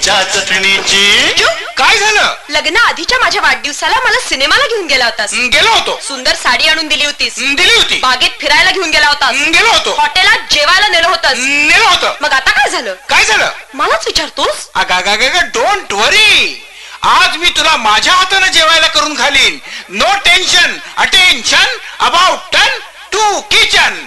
मिरच्या चटणीची. काय झालं? लग्न आधीच्या माझ्या वाढदिवसाला मला सिनेमाला घेऊन गेला होतास. गेलो होतो. सुंदर साडी आणून दिली होतीस. दिली होती. बागेत फिरायला घेऊन गेला होतास. गेलो होतो. हॉटेलात जेवायला नेलं होतंस. नेलं होतं. मग आता काय झालं? काय झालं? मलाच विचारतोस? डोंट वरी, आज मी तुला माझ्या हाताने जेवायला करून घालीन. No tension, attention, about turn to kitchen.